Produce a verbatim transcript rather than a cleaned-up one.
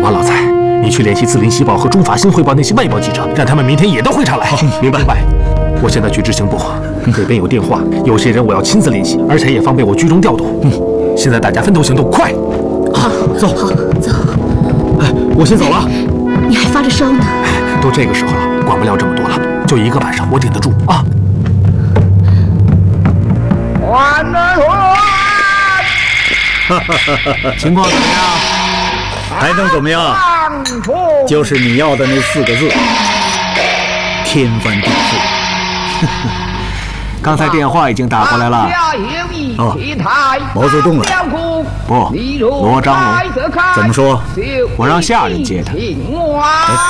王老财，你去联系字林西报和中法新汇报那些外报记者，让他们明天也到会场来。好，明白。明白。我现在去执行部，那边有电话，有些人我要亲自联系，而且也方便我居中调度。嗯，现在大家分头行动，快！ 好，走， 好，走。 哎，我先走了。 你还发着烧呢。 都这个时候了，管不了这么多了，就一个晚上，我顶得住啊。 情况怎么样？还能怎么样？就是你要的那四个字：天翻地覆。刚才电话已经打过来了。哦，毛泽东来了。不，罗章龙。怎么说？我让下人接他。哎。